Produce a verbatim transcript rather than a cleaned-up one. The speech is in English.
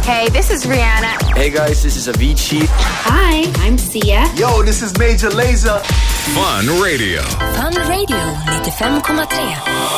Hey, this is Rihanna. Hey guys, this is Avicii. Hi, I'm Sia. Yo, this is Major Lazer. Fun Radio. Fun Radio ninety-fem komma tre.